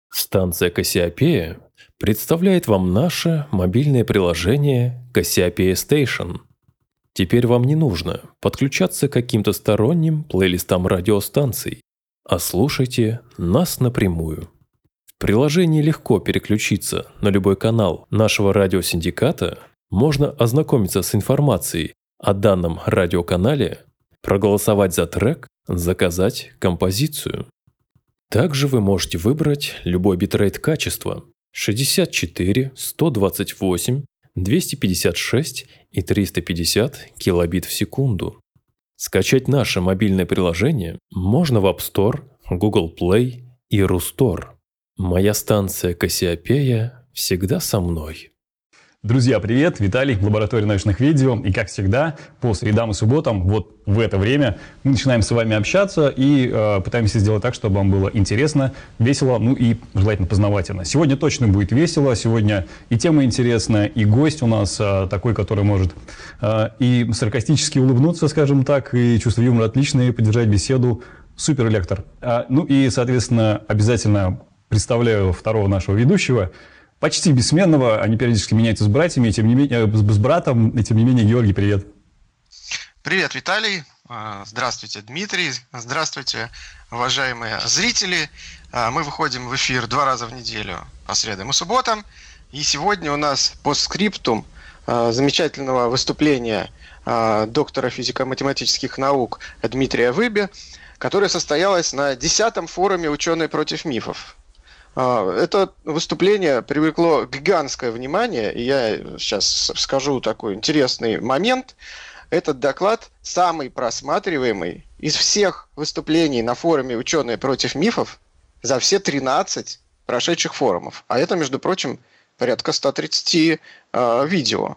Станция Кассиопея представляет вам наше мобильное приложение Кассиопея Station. Теперь вам не нужно подключаться к каким-то сторонним плейлистам радиостанций, а слушайте нас напрямую. В приложении легко переключиться на любой канал нашего радиосиндиката, можно ознакомиться с информацией о данном радиоканале, проголосовать за трек, заказать композицию. Также вы можете выбрать любой битрейт качества 64, 128, 256 и 350 килобит в секунду. Скачать наше мобильное приложение можно в App Store, Google Play и Рустор. Моя станция Кассиопея всегда со мной. Друзья, привет! Виталий в лаборатории научных видео. И как всегда, по средам и субботам, вот в это время, мы начинаем с вами общаться и пытаемся сделать так, чтобы вам было интересно, весело, ну и желательно познавательно. Сегодня точно будет весело, сегодня и тема интересная, и гость у нас такой, который может и саркастически улыбнуться, скажем так, и чувство юмора отличное, и поддержать беседу. Суперлектор. Ну и, соответственно, обязательно представляю второго нашего ведущего, почти бессменного, они периодически меняются с братьями, тем не менее, с братом, и тем не менее, Георгий, привет. Привет, Виталий. Здравствуйте, Дмитрий. Здравствуйте, уважаемые зрители. Мы выходим в эфир 2 раза в неделю по средам и субботам. И сегодня у нас постскриптум замечательного выступления доктора физико-математических наук Дмитрия Выби, которое состоялось на 10-м форуме «Ученые против мифов». Это выступление привлекло гигантское внимание, и я сейчас скажу такой интересный момент. Этот доклад самый просматриваемый из всех выступлений на форуме «Ученые против мифов» за все 13 прошедших форумов. А это, между прочим, порядка 130 видео.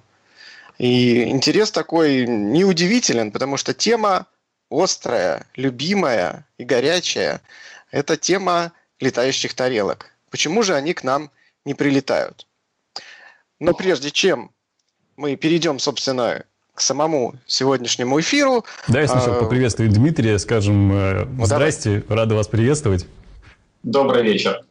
И интерес такой неудивителен, потому что тема острая, любимая и горячая. Это тема летающих тарелок. Почему же они к нам не прилетают? Но прежде чем мы перейдем, собственно, к самому сегодняшнему эфиру... Давай сначала поприветствуем Дмитрия, скажем здрасте, рады вас приветствовать. Добрый вечер.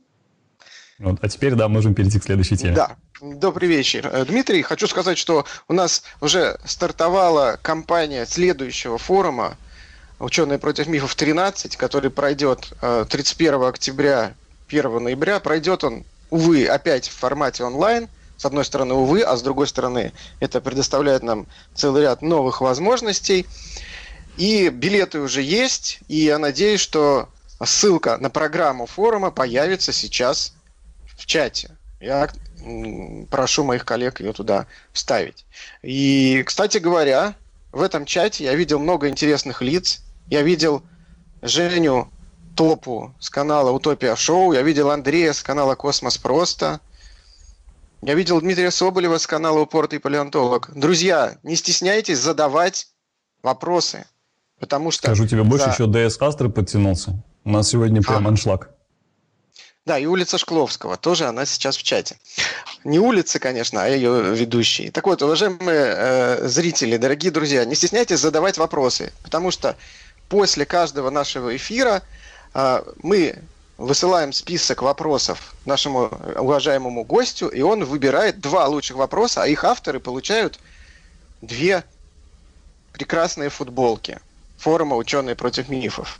Вот, а теперь, да, можем перейти к следующей теме. Да, добрый вечер, Дмитрий. Хочу сказать, что у нас уже стартовала кампания следующего форума «Ученые против мифов 13», который пройдет 31 октября, 1 ноября. Пройдет он, увы, опять в формате онлайн. С одной стороны, увы, а с другой стороны, это предоставляет нам целый ряд новых возможностей. И билеты уже есть, и я надеюсь, что ссылка на программу форума появится сейчас в чате. Я прошу моих коллег ее туда вставить. И, кстати говоря, в этом чате я видел много интересных лиц. Я видел Женю Топу с канала Утопия Шоу, я видел Андрея с канала Космос Просто, я видел Дмитрия Соболева с канала Упоротый палеонтолог. Друзья, не стесняйтесь задавать вопросы, потому что... Скажу тебе больше, еще ДС Астра подтянулся. У нас сегодня прям аншлаг. Да, и улица Шкловского, тоже она сейчас в чате. Не улица, конечно, а ее ведущий. Так вот, уважаемые зрители, дорогие друзья, не стесняйтесь задавать вопросы, потому что после каждого нашего эфира мы высылаем список вопросов нашему уважаемому гостю, и он выбирает 2 лучших вопроса, а их авторы получают 2 прекрасные футболки форума «Ученые против мифов».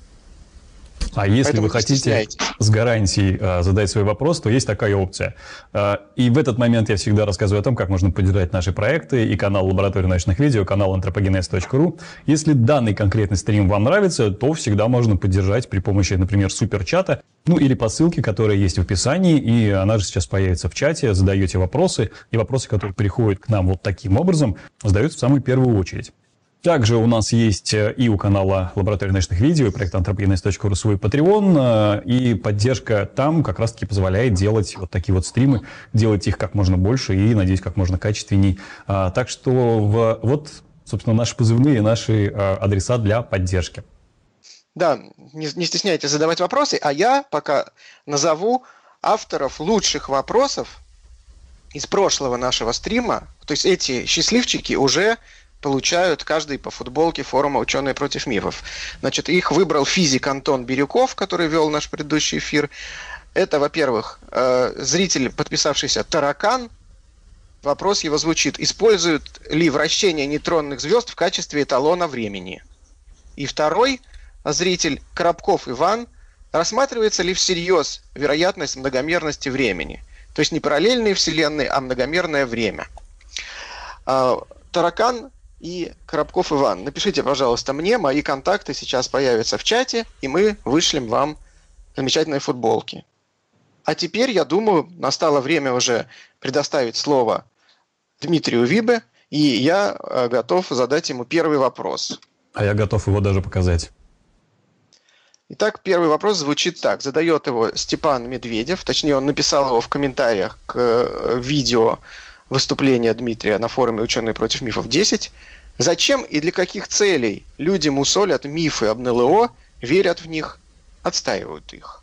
А если вы хотите с гарантией задать свой вопрос, то есть такая опция. И в этот момент я всегда рассказываю о том, как можно поддержать наши проекты и канал Лаборатории научных видео, канал anthropogenes.ru. Если данный конкретный стрим вам нравится, то всегда можно поддержать при помощи, например, суперчата, ну или по ссылке, которая есть в описании, и она же сейчас появится в чате, задаете вопросы, и вопросы, которые приходят к нам вот таким образом, задаются в самую первую очередь. Также у нас есть и у канала Лаборатории научных видео, и проекта anthropogenes.ru свой Patreon, и поддержка там как раз-таки позволяет делать вот такие вот стримы, делать их как можно больше и, надеюсь, как можно качественней. Так что вот, собственно, наши позывные, наши адреса для поддержки. Да, не стесняйтесь задавать вопросы, а я пока назову авторов лучших вопросов из прошлого нашего стрима. То есть эти счастливчики уже получают каждый по футболке форума «Ученые против мифов». Значит, их выбрал физик Антон Бирюков, который вел наш предыдущий эфир. Это, во-первых, зритель, подписавшийся Таракан. Вопрос его звучит: используют ли вращение нейтронных звезд в качестве эталона времени? И второй зритель Коробков Иван: рассматривается ли всерьез вероятность многомерности времени? То есть не параллельные вселенные, а многомерное время. Таракан и Коробков Иван, напишите, пожалуйста, мне, мои контакты сейчас появятся в чате, и мы вышлем вам замечательные футболки. А теперь, я думаю, настало время уже предоставить слово Дмитрию Вибе, и я готов задать ему первый вопрос. А я готов его даже показать. Итак, первый вопрос звучит так. Задает его Степан Медведев, точнее, он написал его в комментариях к видео выступления Дмитрия на форуме «Ученые против мифов 10». Зачем и для каких целей люди мусолят мифы об НЛО, верят в них, отстаивают их?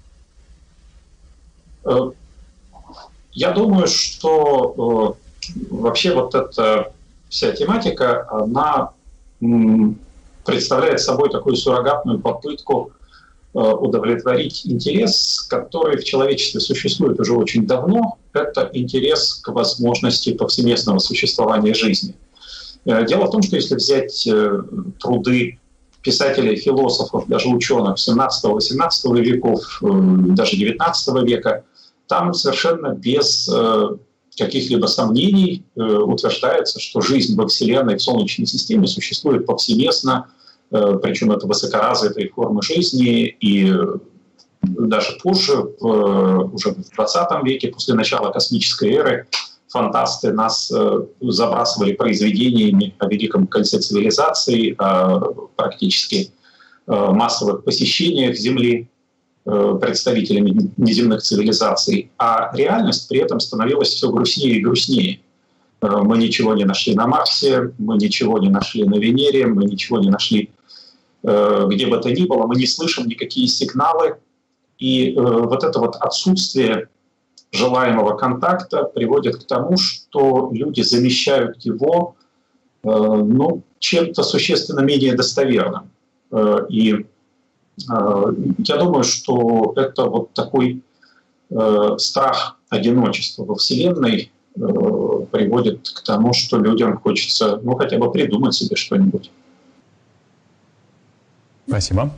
Я думаю, что вообще вот эта вся тематика, она представляет собой такую суррогатную попытку удовлетворить интерес, который в человечестве существует уже очень давно. Это интерес к возможности повсеместного существования жизни. Дело в том, что если взять труды писателей, философов, даже ученых 17-18 веков, даже 19 века, там совершенно без каких-либо сомнений утверждается, что жизнь во Вселенной, в Солнечной системе существует повсеместно, причем это высокоразвитые формы жизни, и даже позже, уже в 20 веке, после начала космической эры, фантасты нас забрасывали произведениями о Великом кольце цивилизаций, о практически массовых посещениях Земли представителями неземных цивилизаций, а реальность при этом становилась все грустнее и грустнее. Мы ничего не нашли на Марсе, мы ничего не нашли на Венере, мы ничего не нашли где бы то ни было, мы не слышим никакие сигналы, и вот это вот отсутствие желаемого контакта приводит к тому, что люди замещают его чем-то существенно менее достоверным. И я думаю, что это вот такой страх одиночества во Вселенной приводит к тому, что людям хочется хотя бы придумать себе что-нибудь. Спасибо.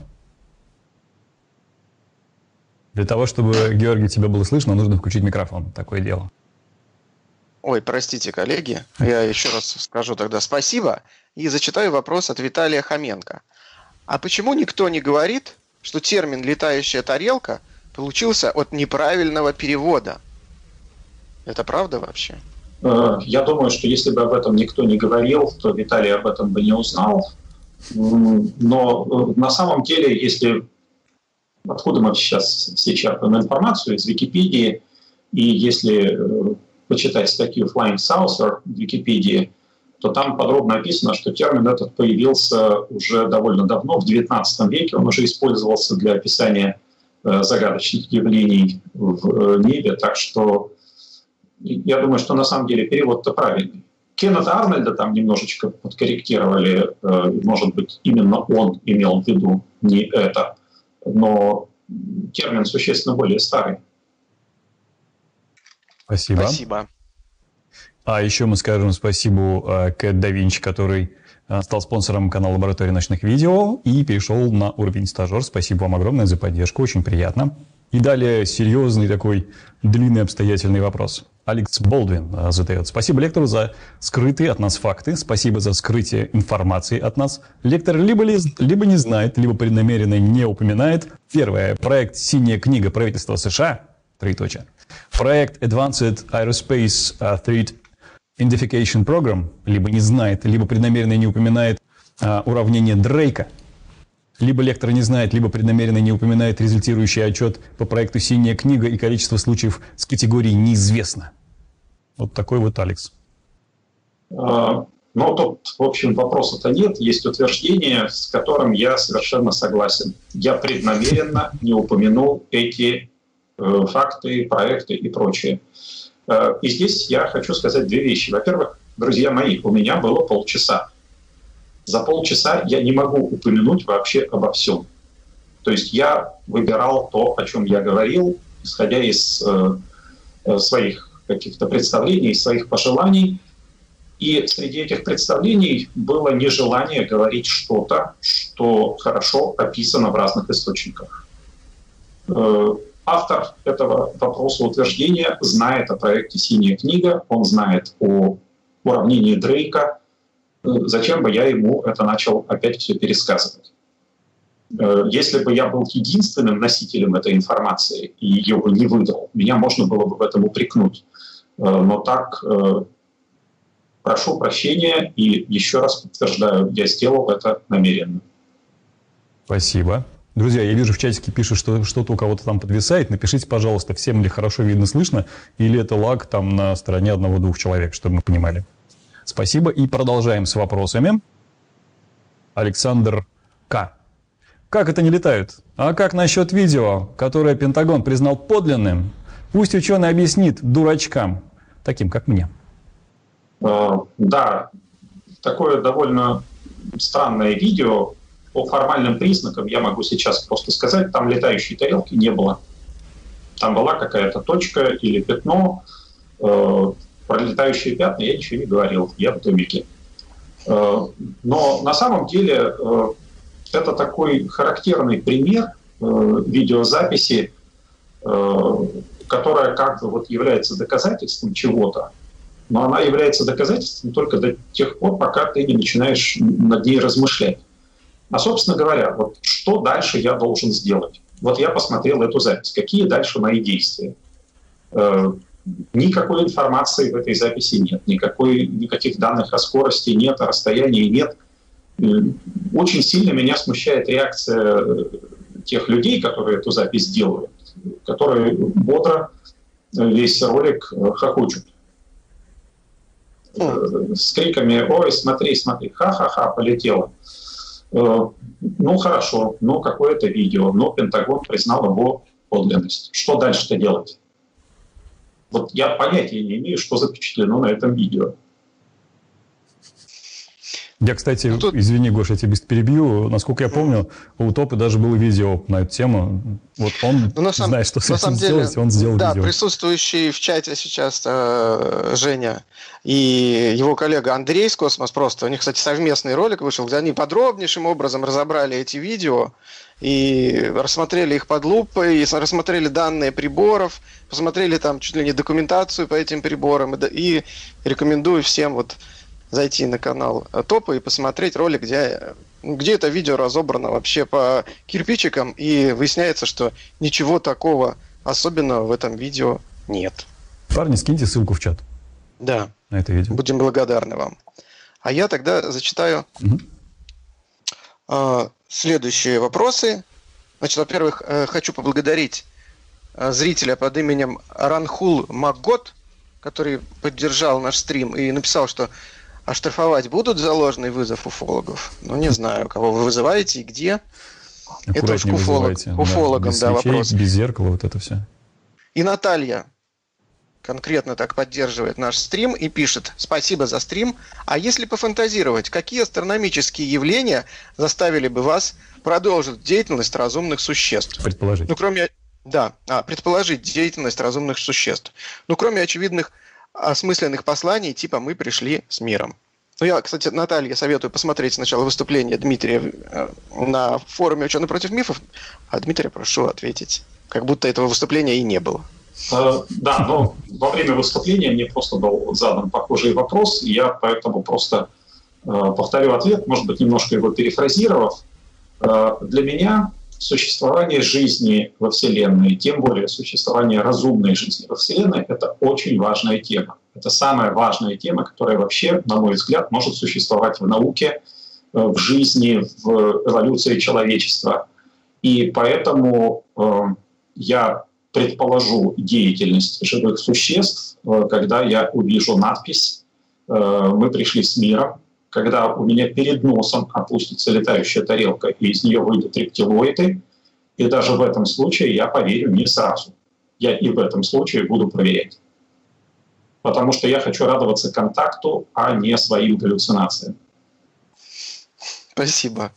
Для того, чтобы, Георгий, тебя было слышно, нужно включить микрофон. Такое дело. Ой, простите, коллеги. Я еще раз скажу тогда спасибо и зачитаю вопрос от Виталия Хоменко. А почему никто не говорит, что термин «летающая тарелка» получился от неправильного перевода? Это правда вообще? Я думаю, что если бы об этом никто не говорил, то Виталий об этом бы не узнал. Но на самом деле, откуда мы сейчас все черпаем информацию? Из Википедии. И если почитать статью Flying Saucer в Википедии, то там подробно описано, что термин этот появился уже довольно давно, в XIX веке. Он уже использовался для описания загадочных явлений в небе. Так что я думаю, что на самом деле перевод-то правильный. Кеннета Арнольда там немножечко подкорректировали. Может быть, именно он имел в виду не это. Но термин существенно более старый. Спасибо. Спасибо. А еще мы скажем спасибо Кэт Да Винчи, который стал спонсором канала Лаборатории ночных видео и перешел на уровень стажер. Спасибо вам огромное за поддержку, очень приятно. И далее серьезный такой длинный обстоятельный вопрос. Алекс Болдвин задает. Спасибо лектору за скрытые от нас факты. Спасибо за скрытие информации от нас. Лектор либо не знает, либо преднамеренно не упоминает. Первое. Проект «Синяя книга» правительства США. Троеточие. Проект Advanced Aerospace Threat Identification Program. Либо не знает, либо преднамеренно не упоминает уравнение Дрейка. Либо лектор не знает, либо преднамеренно не упоминает результирующий отчет по проекту «Синяя книга», и количество случаев с категорией «неизвестно». Вот такой вот Алекс. Тут, в общем, вопроса-то нет. Есть утверждение, с которым я совершенно согласен. Я преднамеренно не упомянул эти факты, проекты и прочее. И здесь я хочу сказать две вещи. Во-первых, друзья мои, у меня было полчаса. За полчаса я не могу упомянуть вообще обо всем. То есть я выбирал то, о чем я говорил, исходя из своих каких-то представлений, своих пожеланий. И среди этих представлений было нежелание говорить что-то, что хорошо описано в разных источниках. Автор этого вопроса утверждения знает о проекте «Синяя книга», он знает о уравнении Дрейка. Зачем бы я ему это начал опять все пересказывать? Если бы я был единственным носителем этой информации и ее бы не выдал, меня можно было бы в этом упрекнуть. Но так, прошу прощения и еще раз подтверждаю, я сделал это намеренно. Спасибо. Друзья, я вижу в чатике пишут, что что-то у кого-то там подвисает. Напишите, пожалуйста, всем ли хорошо видно, слышно, или это лаг там на стороне одного-двух человек, чтобы мы понимали. Спасибо. И продолжаем с вопросами. Александр К. Как это не летают? А как насчет видео, которое Пентагон признал подлинным? Пусть ученый объяснит дурачкам, таким как мне. Да, такое довольно странное видео. По формальным признакам я могу сейчас просто сказать, там летающей тарелки не было. Там была какая-то точка или пятно. Про летающие пятна я ничего не говорил, я в домике. Но на самом деле это такой характерный пример видеозаписи, которая как бы вот является доказательством чего-то, но она является доказательством только до тех пор, пока ты не начинаешь над ней размышлять. А, собственно говоря, вот что дальше я должен сделать? Вот я посмотрел эту запись. Какие дальше мои действия? Никакой информации в этой записи нет. Никаких данных о скорости нет, о расстоянии нет. Очень сильно меня смущает реакция тех людей, которые эту запись делают, которые бодро весь ролик хохочут. С криками «Ой, смотри, смотри, ха-ха-ха, полетело». Ну, хорошо, ну, какое-то видео, но Пентагон признал его подлинность. Что дальше-то делать? Вот я понятия не имею, что запечатлено на этом видео. Я, кстати, извини, Гоша, я тебя перебью. Насколько я помню, у Топы даже было видео на эту тему. Вот он знает, что с этим сделать, он сделал видео. Да, присутствующий в чате сейчас Женя и его коллега Андрей с Космос просто. У них, кстати, совместный ролик вышел, где они подробнейшим образом разобрали эти видео и рассмотрели их под лупой, и рассмотрели данные приборов, посмотрели там чуть ли не документацию по этим приборам. И рекомендую всем вот зайти на канал Топа и посмотреть ролик, где это видео разобрано вообще по кирпичикам, и выясняется, что ничего такого особенного в этом видео нет. Парни, скиньте ссылку в чат. Да. На это видео. Будем благодарны вам. А я тогда зачитаю следующие вопросы. Значит, во-первых, хочу поблагодарить зрителя под именем Ранхул Магот, который поддержал наш стрим и написал, что оштрафовать будут за ложный вызов уфологов. Ну, не знаю, кого вы вызываете и где. Это уж к уфологам, да, вопрос. Без зеркала, вот это все. И Наталья конкретно так поддерживает наш стрим и пишет: спасибо за стрим. А если пофантазировать, какие астрономические явления заставили бы вас продолжить деятельность разумных существ? Предположить. Ну, кроме... Да, предположить деятельность разумных существ. Ну, кроме очевидных осмысленных посланий, типа «мы пришли с миром». Ну, я, кстати, Наталье советую посмотреть сначала выступление Дмитрия на форуме «Ученые против мифов», а Дмитрия прошу ответить, как будто этого выступления и не было. Да, но во время выступления мне просто был задан похожий вопрос, и я поэтому просто повторю ответ, может быть, немножко его перефразировав. Для меня существование жизни во Вселенной, тем более существование разумной жизни во Вселенной, это очень важная тема. Это самая важная тема, которая вообще, на мой взгляд, может существовать в науке, в жизни, в эволюции человечества. И поэтому я предположу деятельность живых существ, когда я увижу надпись «Мы пришли с миром», когда у меня перед носом опустится летающая тарелка, и из нее выйдут рептилоиды, и даже в этом случае я поверю не сразу. Я и в этом случае буду проверять. Потому что я хочу радоваться контакту, а не своим галлюцинациям. Спасибо.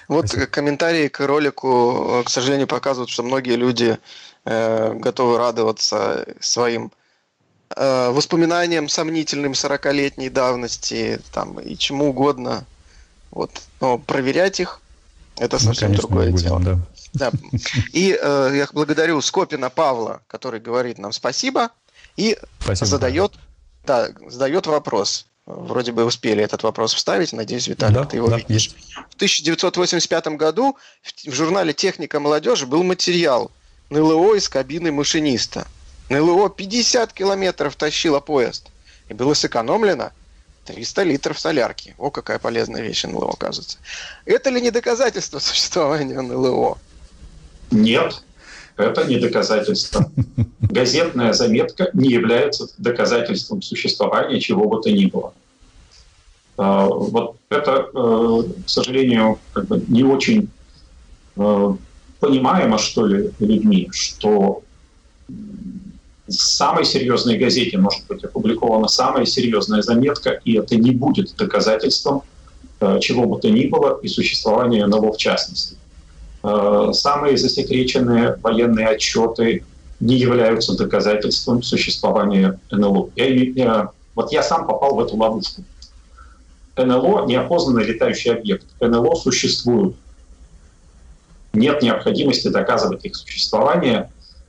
Вот Спасибо. комментарии к ролику, к сожалению, показывают, что многие люди готовы радоваться своим воспоминаниям сомнительным 40-летней давности там, и чему угодно. Вот. Но проверять их – это совсем конечно, другое не дело. будем, да. Да. И я благодарю Скопина Павла, который говорит нам спасибо и Спасибо, задает вопрос. Вроде бы успели этот вопрос вставить. Надеюсь, Виталик, ты его видишь. есть. В 1985 году в журнале «Техника молодежи» был материал «НЛО из кабины машиниста». НЛО 50 километров тащило поезд. И было сэкономлено 300 литров солярки. О, какая полезная вещь НЛО, оказывается. Это ли не доказательство существования НЛО? Нет, это не доказательство. Газетная заметка не является доказательством существования чего бы то ни было. Вот это, к сожалению, как бы не очень понимаемо, что ли, людьми, что в самой серьезной газете может быть опубликована самая серьезная заметка, и это не будет доказательством чего бы то ни было и существования НЛО в частности. Самые засекреченные военные отчеты не являются доказательством существования НЛО. Вот я сам попал в эту ловушку. НЛО – неопознанный летающий объект. НЛО существуют. Нет необходимости доказывать их существование,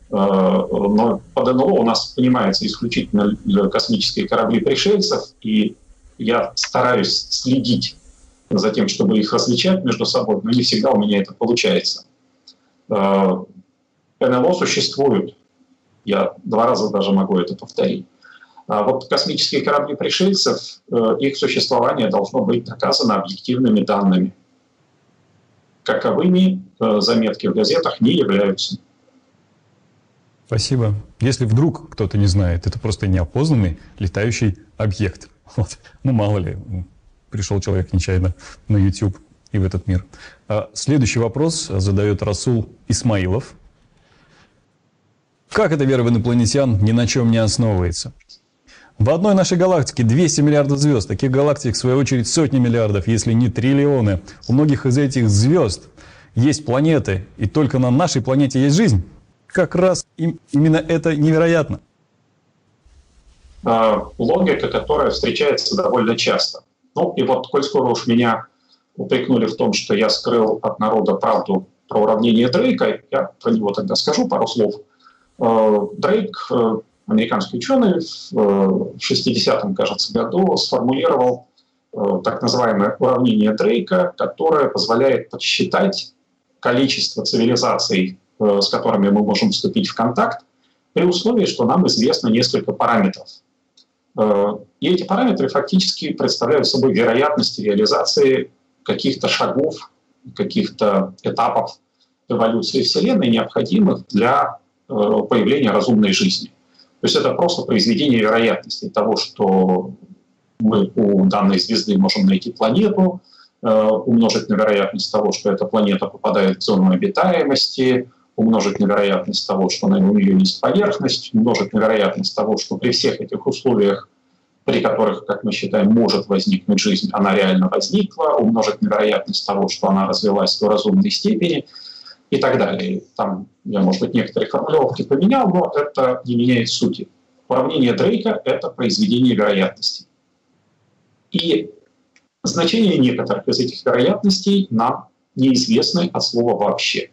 но под НЛО у нас понимается исключительно космические корабли пришельцев, и я стараюсь следить за тем, чтобы их различать между собой, но не всегда у меня это получается. НЛО существуют. Я 2 раза даже могу это повторить. А вот космические корабли пришельцев, их существование должно быть доказано объективными данными. Каковыми заметки в газетах не являются. Спасибо. Если вдруг кто-то не знает, это просто неопознанный летающий объект. Вот. Ну, мало ли, пришел человек нечаянно на YouTube и в этот мир. Следующий вопрос задает Расул Исмаилов. Как эта вера в инопланетян ни на чем не основывается? В одной нашей галактике 200 миллиардов звезд. Таких галактик, в свою очередь, сотни миллиардов, если не триллионы. У многих из этих звезд есть планеты, и только на нашей планете есть жизнь. Как раз именно это невероятно. Логика, которая встречается довольно часто. Ну и вот, коль скоро уж меня упрекнули в том, что я скрыл от народа правду про уравнение Дрейка, я про него тогда скажу пару слов. Дрейк, американский ученый, в 60-м, кажется, году сформулировал так называемое уравнение Дрейка, которое позволяет подсчитать количество цивилизаций, с которыми мы можем вступить в контакт, при условии, что нам известно несколько параметров. И эти параметры фактически представляют собой вероятность реализации каких-то шагов, каких-то этапов эволюции Вселенной, необходимых для появления разумной жизни. То есть это просто произведение вероятности того, что мы у данной звезды можем найти планету, умножить на вероятность того, что эта планета попадает в зону обитаемости, умножить на вероятность того, что у нее есть поверхность, умножить на вероятность того, что при всех этих условиях, при которых, как мы считаем, может возникнуть жизнь, она реально возникла, умножить на вероятность того, что она развилась до разумной степени и так далее. Там я, может быть, некоторые формулировки поменял, но это не меняет сути. Уравнение Дрейка — это произведение вероятностей. И значение некоторых из этих вероятностей нам неизвестны от слова «вообще».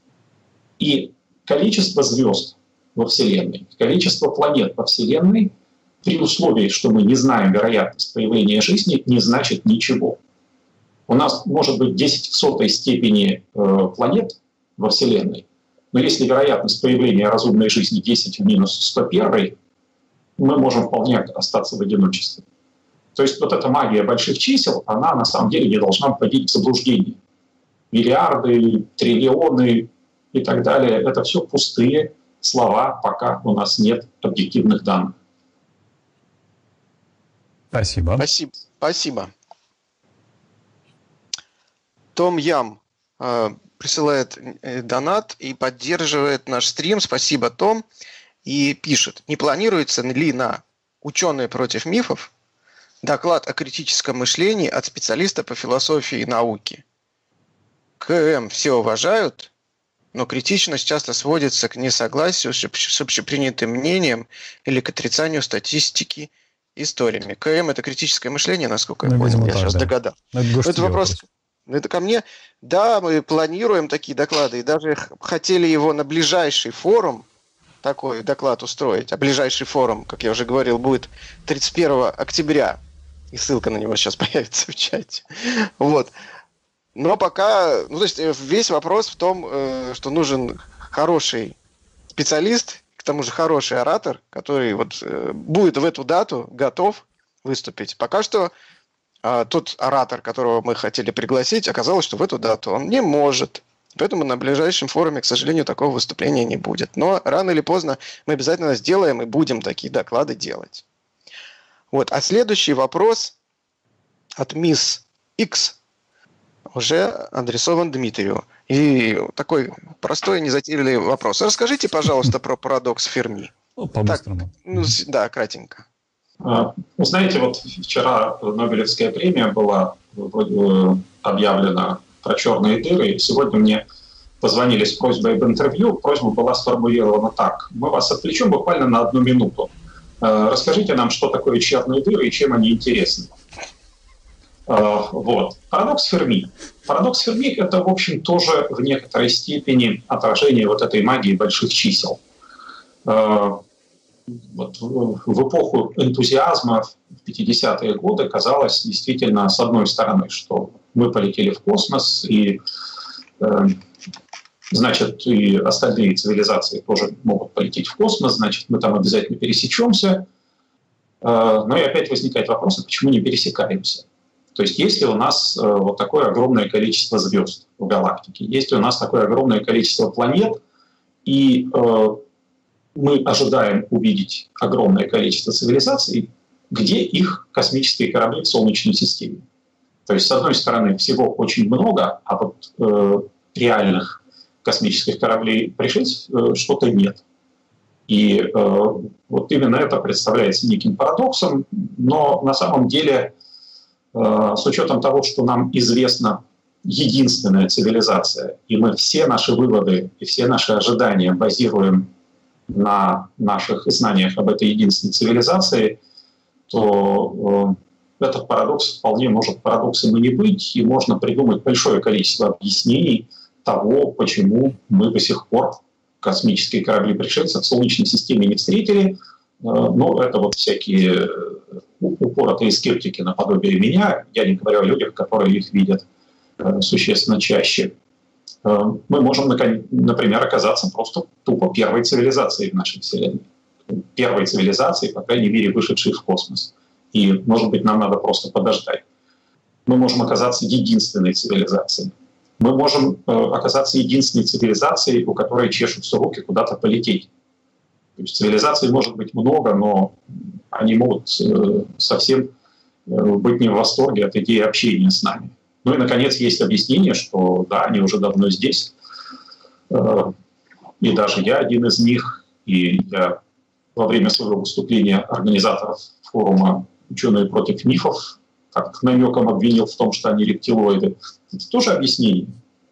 И количество звезд во Вселенной, количество планет во Вселенной при условии, что мы не знаем вероятность появления жизни, не значит ничего. У нас может быть 10 в 100 степени планет во Вселенной, но если вероятность появления разумной жизни 10 в минус 101, мы можем вполне остаться в одиночестве. То есть вот эта магия больших чисел, она на самом деле не должна вводить в заблуждение. Миллиарды, триллионы и так далее — это все пустые слова, пока у нас нет объективных данных. Спасибо. Спасибо. Том Ям присылает донат и поддерживает наш стрим. Спасибо, Том. И пишет: не планируется ли на «Ученые против мифов» доклад о критическом мышлении от специалиста по философии и науке? КМ все уважают, но критичность часто сводится к несогласию с общепринятым мнением или к отрицанию статистики историями. КМ – это критическое мышление, насколько я понял, я сейчас догадал. Это вопрос. Это ко мне. Да, мы планируем такие доклады, и даже хотели его на ближайший форум, такой доклад устроить. А ближайший форум, как я уже говорил, будет 31 октября. И ссылка на него сейчас появится в чате. Вот. Но пока... то есть весь вопрос в том, что нужен хороший специалист, к тому же хороший оратор, который будет в эту дату готов выступить. Пока что тот оратор, которого мы хотели пригласить, оказалось, что в эту дату он не может. Поэтому на ближайшем форуме, к сожалению, такого выступления не будет. Но рано или поздно мы обязательно сделаем и будем такие доклады делать. Вот. А следующий вопрос от мисс X уже адресован Дмитрию. И такой простой, незатейливый вопрос. Расскажите, пожалуйста, про парадокс Ферми. По-быстрому. Да, кратенько. Знаете, вчера Нобелевская премия была объявлена про черные дыры. Сегодня мне позвонили с просьбой об интервью. Просьба была сформулирована так. Мы вас отвлечем буквально на 1 минуту. Расскажите нам, что такое черные дыры и чем они интересны. Парадокс Ферми. Парадокс Ферми – это, в общем, тоже в некоторой степени отражение этой магии больших чисел. В эпоху энтузиазма в 50-е годы казалось действительно, с одной стороны, что мы полетели в космос, и значит, и остальные цивилизации тоже могут полететь в космос, значит, мы там обязательно пересечемся. Но и опять возникает вопрос, а почему не пересекаемся? То есть есть ли у нас такое огромное количество звезд в галактике, есть ли у нас такое огромное количество планет, и мы ожидаем увидеть огромное количество цивилизаций, где их космические корабли в Солнечной системе. То есть, с одной стороны, всего очень много, а реальных космических кораблей-пришельцев что-то нет. И именно это представляется неким парадоксом, но на самом деле, с учетом того, что нам известна единственная цивилизация, и мы все наши выводы и все наши ожидания базируем на наших знаниях об этой единственной цивилизации, то этот парадокс вполне может парадоксом и не быть, и можно придумать большое количество объяснений того, почему мы до сих пор космические корабли-пришельцев в Солнечной системе не встретили. Но это всякие упоротые скептики наподобие меня, я не говорю о людях, которые их видят существенно чаще. Мы можем, например, оказаться просто тупо первой цивилизацией в нашей Вселенной. Первой цивилизацией, по крайней мере, вышедшей в космос. И, может быть, нам надо просто подождать. Мы можем оказаться единственной цивилизацией. Мы можем оказаться единственной цивилизацией, у которой чешутся руки куда-то полететь. То есть цивилизаций может быть много, но они могут совсем быть не в восторге от идеи общения с нами. Ну и, наконец, есть объяснение, что да, они уже давно здесь. И даже я один из них. И я во время своего выступления организаторов форума «Ученые против мифов» как намеком обвинил в том, что они рептилоиды. Это тоже объяснение.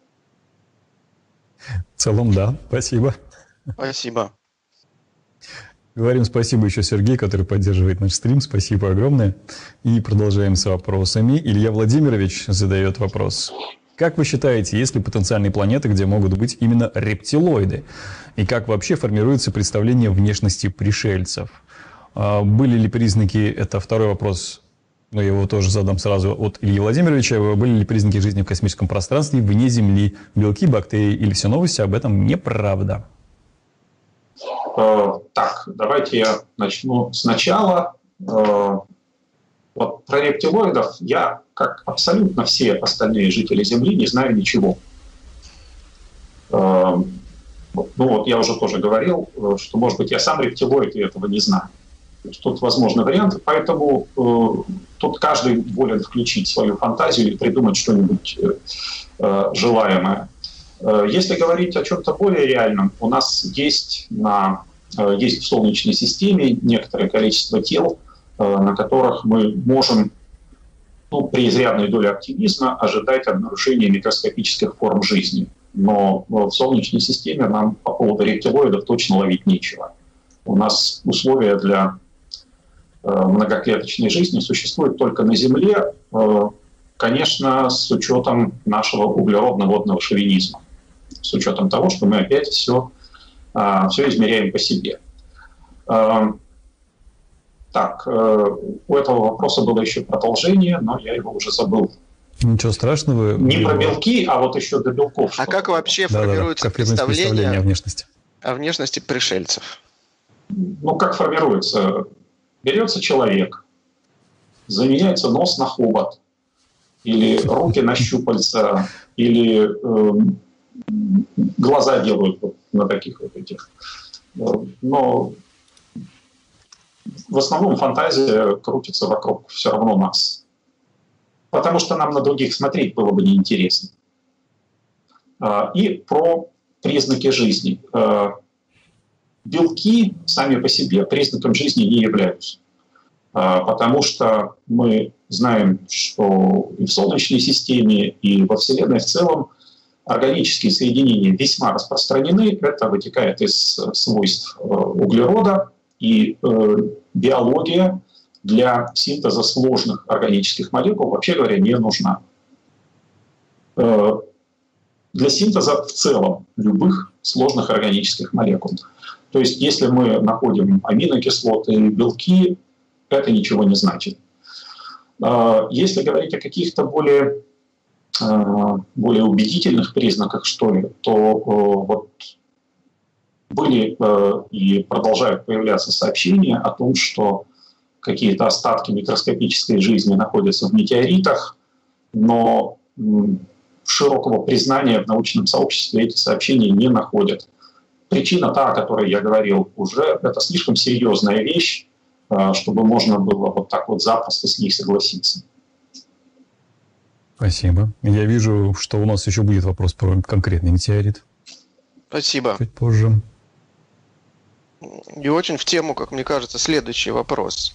В целом, да. Спасибо. Спасибо. Говорим спасибо еще Сергею, который поддерживает наш стрим. Спасибо огромное. И продолжаем с вопросами. Илья Владимирович задает вопрос. Как вы считаете, есть ли потенциальные планеты, где могут быть именно рептилоиды? И как вообще формируется представление внешности пришельцев? Были ли признаки, это второй вопрос, но я его тоже задам сразу от Ильи Владимировича, были ли признаки жизни в космическом пространстве вне Земли, белки, бактерии, или все новости об этом неправда? Так, давайте я начну сначала. Про рептилоидов я, как абсолютно все остальные жители Земли, не знаю ничего. Я уже тоже говорил, что, может быть, я сам рептилоид и этого не знаю. Тут возможны варианты, поэтому тут каждый волен включить свою фантазию и придумать что-нибудь желаемое. Если говорить о чем-то более реальном, у нас есть в Солнечной системе некоторое количество тел, на которых мы можем при изрядной доле оптимизма ожидать обнаружения микроскопических форм жизни. Но в Солнечной системе нам по поводу рептилоидов точно ловить нечего. У нас условия для многоклеточной жизни существуют только на Земле, конечно, с учетом нашего углеродно-водного шовинизма, с учетом того, что мы опять все измеряем по себе. Так, у этого вопроса было еще продолжение, но я его уже забыл. Ничего страшного. Не про белки, а вот еще до белков. А как вообще формируется представление о внешности пришельцев? Как формируется? Берется человек, заменяется нос на хобот, или руки на щупальца, или глаза делают на таких вот этих. Но в основном фантазия крутится вокруг все равно нас. Потому что нам на других смотреть было бы неинтересно. И про признаки жизни. Белки сами по себе признаком жизни не являются. Потому что мы знаем, что и в Солнечной системе, и во Вселенной в целом органические соединения весьма распространены. Это вытекает из свойств углерода. И биология для синтеза сложных органических молекул, вообще говоря, не нужна. Для синтеза в целом любых сложных органических молекул. То есть если мы находим аминокислоты, белки, это ничего не значит. Если говорить о каких-то более убедительных признаках, что ли, то были и продолжают появляться сообщения о том, что какие-то остатки микроскопической жизни находятся в метеоритах, но широкого признания в научном сообществе эти сообщения не находят. Причина та, о которой я говорил уже, это слишком серьезная вещь, чтобы можно было вот так вот запросто с ней согласиться. Спасибо. Я вижу, что у нас еще будет вопрос про конкретный метеорит. Спасибо. Чуть позже. И очень в тему, как мне кажется, следующий вопрос.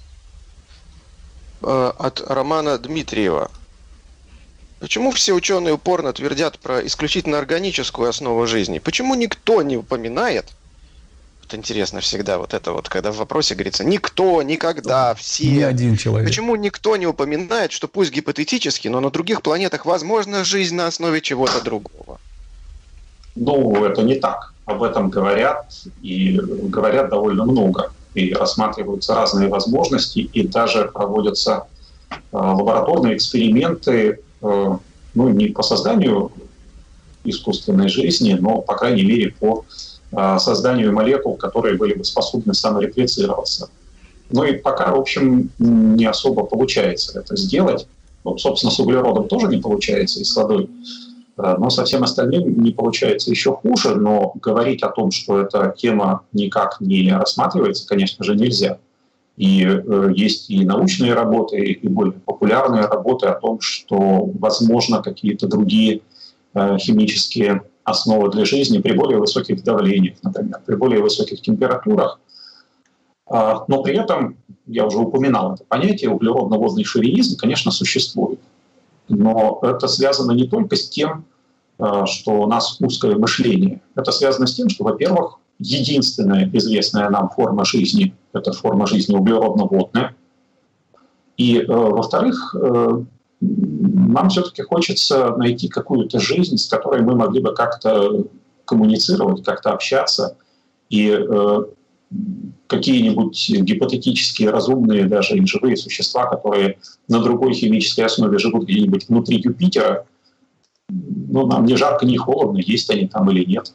От Романа Дмитриева. Почему все ученые упорно твердят про исключительно органическую основу жизни? Почему никто не упоминает, вот интересно всегда вот это вот, когда в вопросе говорится «никто, никогда, все». Ни один человек. Почему никто не упоминает, что пусть гипотетически, но на других планетах возможна жизнь на основе чего-то другого? Это не так. Об этом говорят, и говорят довольно много. И рассматриваются разные возможности, и даже проводятся лабораторные эксперименты, не по созданию искусственной жизни, но, по крайней мере, по созданию молекул, которые были бы способны самореплицироваться. И пока, в общем, не особо получается это сделать. Собственно, с углеродом тоже не получается, и с водой. Но со всем остальным не получается еще хуже, но говорить о том, что эта тема никак не рассматривается, конечно же, нельзя. И есть и научные работы, и более популярные работы о том, что возможно какие-то другие химические основы для жизни при более высоких давлениях, например, при более высоких температурах. Но при этом, я уже упоминал это понятие, углеродно-водный шовинизм, конечно, существует. Но это связано не только с тем, что у нас узкое мышление. Это связано с тем, что, во-первых, единственная известная нам форма жизни – это форма жизни углеродно-водная. И, во-вторых, нам все-таки хочется найти какую-то жизнь, с которой мы могли бы как-то коммуницировать, как-то общаться. И какие-нибудь гипотетические, разумные, даже и живые существа, которые на другой химической основе живут где-нибудь внутри Юпитера, нам ни жарко, ни холодно, есть они там или нет.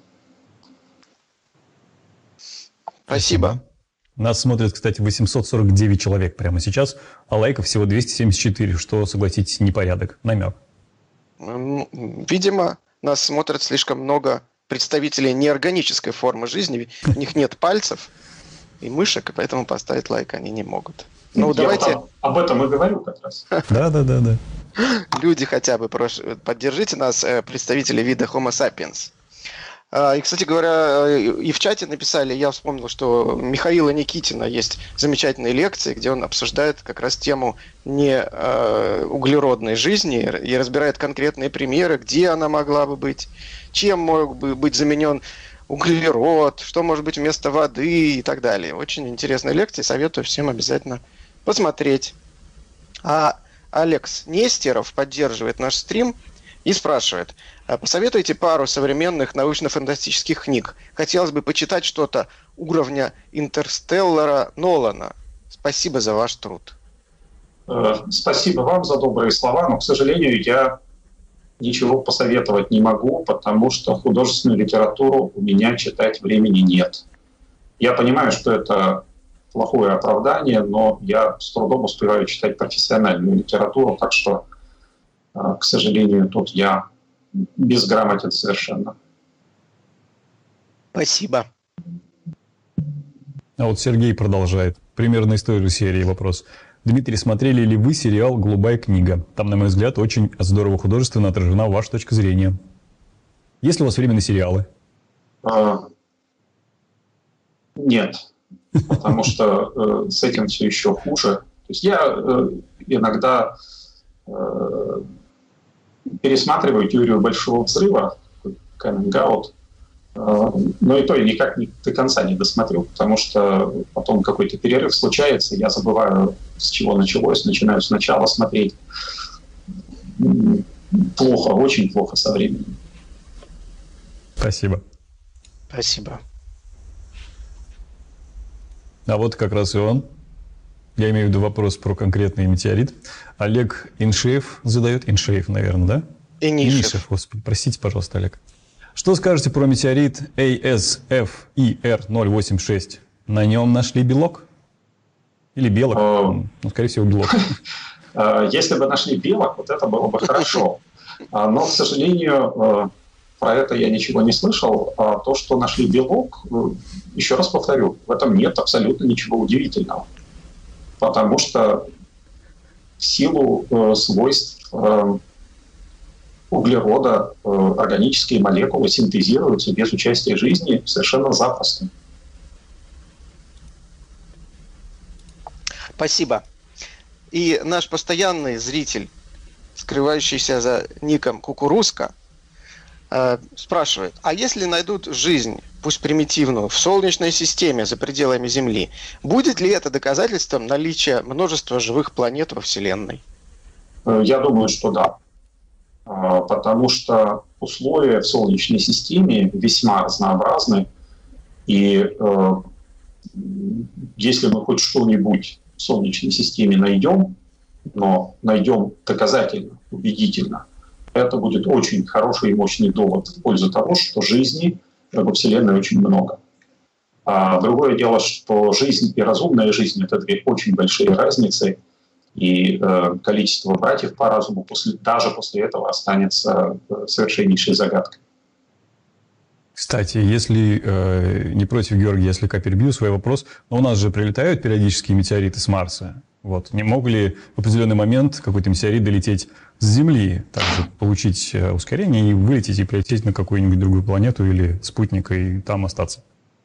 Спасибо. Нас смотрит, кстати, 849 человек прямо сейчас, а лайков всего 274, что, согласитесь, непорядок. Намек. Видимо, нас смотрят слишком много представителей неорганической формы жизни, у них нет пальцев и мышек, и поэтому поставить лайк они не могут. Давайте... Об этом и говорю как раз. Да. Люди хотя бы, поддержите нас, представители вида Homo sapiens. И, кстати говоря, и в чате написали, я вспомнил, что у Михаила Никитина есть замечательные лекции, где он обсуждает как раз тему не углеродной жизни и разбирает конкретные примеры, где она могла бы быть, чем мог бы быть заменен углерод, что может быть вместо воды и так далее. Очень интересные лекции, советую всем обязательно посмотреть. А Алекс Нестеров поддерживает наш стрим и спрашивает: посоветуйте пару современных научно-фантастических книг. Хотелось бы почитать что-то уровня «Интерстеллара» Нолана. Спасибо за ваш труд. Спасибо вам за добрые слова, но, к сожалению, я ничего посоветовать не могу, потому что художественную литературу у меня читать времени нет. Я понимаю, что это плохое оправдание, но я с трудом успеваю читать профессиональную литературу, так что, к сожалению, тут я безграмотен совершенно. Спасибо. А вот Сергей продолжает. Примерно из той же серии вопрос. Дмитрий, смотрели ли вы сериал «Голубая книга»? Там, на мой взгляд, очень здорово художественно отражена ваша точка зрения. Есть ли у вас время на сериалы? Нет, потому что с этим все еще хуже. То есть я иногда пересматриваю «Теорию большого взрыва», coming out, но и то я никак до конца не досмотрю, потому что потом какой-то перерыв случается, я забываю, с чего началось, начинаю сначала смотреть. Плохо, очень плохо со временем. Спасибо. Спасибо. А вот как раз и он. Я имею в виду вопрос про конкретный метеорит. Олег Иншеев задает. Иншеев, наверное, да? Инишев. Господи, простите, пожалуйста, Олег. Что скажете про метеорит ASFER-086? На нем нашли белок? Или белок? Ну, скорее всего, белок. Если бы нашли белок, вот это было бы хорошо. Но, к сожалению, про это я ничего не слышал. А то, что нашли белок, еще раз повторю, в этом нет абсолютно ничего удивительного. Потому что в силу свойств углерода органические молекулы синтезируются без участия жизни совершенно запросто. Спасибо. И наш постоянный зритель, скрывающийся за ником Кукурузка, спрашивает: а если найдут жизнь, пусть примитивную, в Солнечной системе за пределами Земли, будет ли это доказательством наличия множества живых планет во Вселенной? Я думаю, что да. Потому что условия в Солнечной системе весьма разнообразны. И если мы хоть что-нибудь в Солнечной системе найдем, но найдем доказательно, убедительно, это будет очень хороший и мощный довод в пользу того, что жизни во Вселенной очень много. А другое дело, что жизнь и разумная жизнь — это две очень большие разницы, и количество братьев по разуму даже после этого останется совершеннейшей загадкой. Кстати, если не против, Георгий, я слегка перебью свой вопрос, но у нас же прилетают периодически метеориты с Марса. Вот. Не мог ли в определенный момент какой-то метеорит долететь с Земли, также получить ускорение и вылететь и прилететь на какую-нибудь другую планету или спутник и там остаться?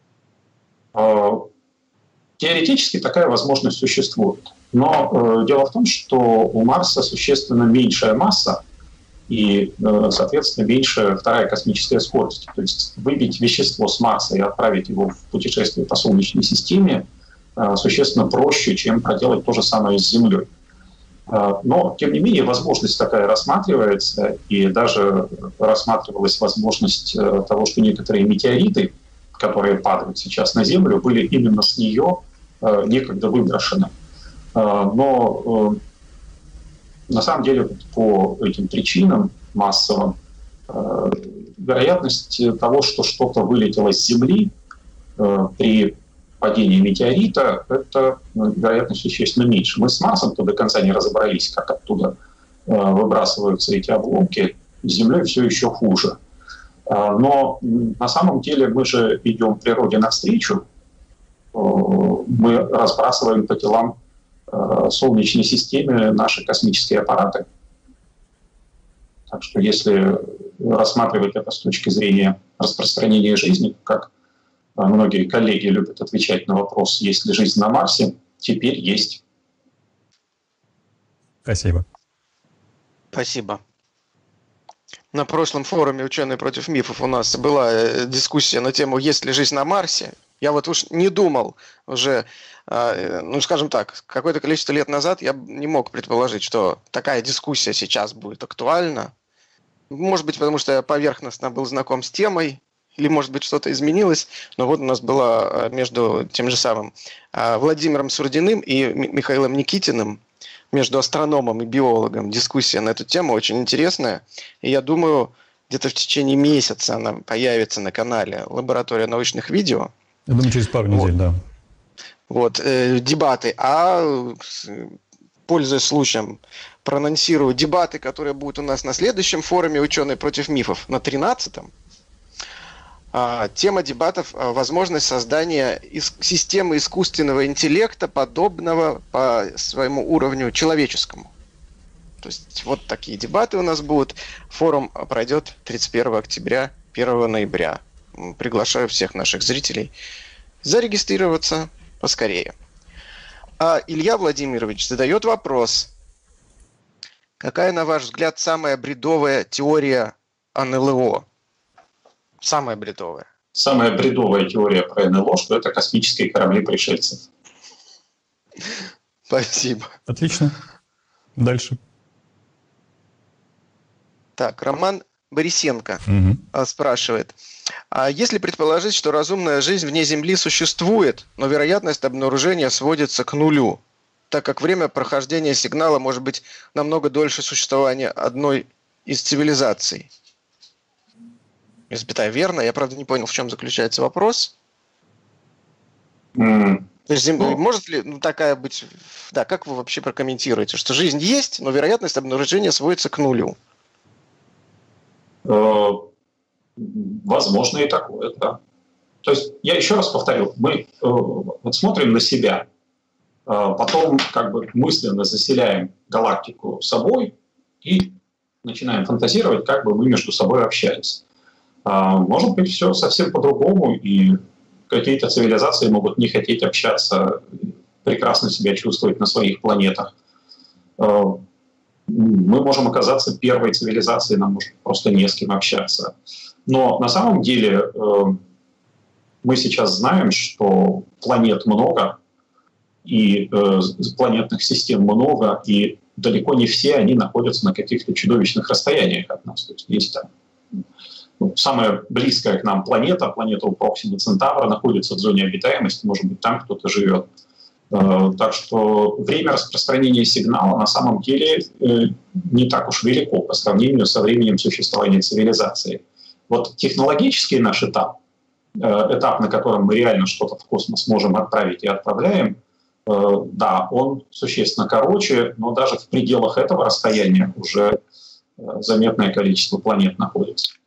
Теоретически такая возможность существует. Но дело в том, что у Марса существенно меньшая масса и, соответственно, меньшая вторая космическая скорость. То есть выбить вещество с Марса и отправить его в путешествие по Солнечной системе существенно проще, чем проделать то же самое с Землей. Но, тем не менее, возможность такая рассматривается, и даже рассматривалась возможность того, что некоторые метеориты, которые падают сейчас на Землю, были именно с нее некогда выброшены. Но на самом деле по этим причинам массовым вероятность того, что что-то вылетело с Земли при падении метеорита, это вероятность существенно меньше. Мы с Марсом-то до конца не разобрались, как оттуда выбрасываются эти обломки. С Землей все еще хуже. Но на самом деле мы же идем природе навстречу. Мы разбрасываем по телам Солнечной системе наши космические аппараты. Так что если рассматривать это с точки зрения распространения жизни, как многие коллеги любят отвечать на вопрос, есть ли жизнь на Марсе, теперь есть. Спасибо. Спасибо. На прошлом форуме «Ученые против мифов» у нас была дискуссия на тему «Есть ли жизнь на Марсе?». Я вот уж не думал уже, ну, скажем так, какое-то количество лет назад я не мог предположить, что такая дискуссия сейчас будет актуальна. Может быть, потому что я поверхностно был знаком с темой, или, может быть, что-то изменилось. Но вот у нас была между тем же самым Владимиром Сурдиным и Михаилом Никитиным, между астрономом и биологом, дискуссия на эту тему очень интересная. И я думаю, где-то в течение месяца она появится на канале «Лаборатория научных видео». Я думаю, через пару недель, да. Вот, дебаты. Пользуясь случаем, проанонсирую дебаты, которые будут у нас на следующем форуме «Ученые против мифов» на 13-м. Тема дебатов – возможность создания системы искусственного интеллекта, подобного по своему уровню человеческому. То есть вот такие дебаты у нас будут. Форум пройдет 31 октября, 1 ноября. Приглашаю всех наших зрителей зарегистрироваться поскорее. Илья Владимирович задает вопрос. Какая, на ваш взгляд, самая бредовая теория НЛО? Самая бредовая. Самая бредовая теория про НЛО, что это космические корабли пришельцев. Спасибо. Отлично. Дальше. Так, Роман Борисенко спрашивает. Если предположить, что разумная жизнь вне Земли существует, но вероятность обнаружения сводится к нулю, так как время прохождения сигнала может быть намного дольше существования одной из цивилизаций. Запятая, верно. Я, правда, не понял, в чем заключается вопрос. То есть, может ли такая быть... Да, как вы вообще прокомментируете, что жизнь есть, но вероятность обнаружения сводится к нулю? Возможно и такое, да. То есть, я еще раз повторю, мы вот смотрим на себя, потом как бы мысленно заселяем галактику собой и начинаем фантазировать, как бы мы между собой общались. Может быть, все совсем по-другому, и какие-то цивилизации могут не хотеть общаться, прекрасно себя чувствовать на своих планетах. Мы можем оказаться первой цивилизацией, нам может просто не с кем общаться. Но на самом деле мы сейчас знаем, что планет много, и планетных систем много, и далеко не все они находятся на каких-то чудовищных расстояниях от нас. То есть есть там самая близкая к нам планета у Проксима Центавра, находится в зоне обитаемости, может быть, там кто-то живет. Так что время распространения сигнала на самом деле не так уж велико по сравнению со временем существования цивилизации. Вот технологический наш этап, на котором мы реально что-то в космос можем отправить и отправляем, да, он существенно короче, но даже в пределах этого расстояния уже заметное количество планет находится.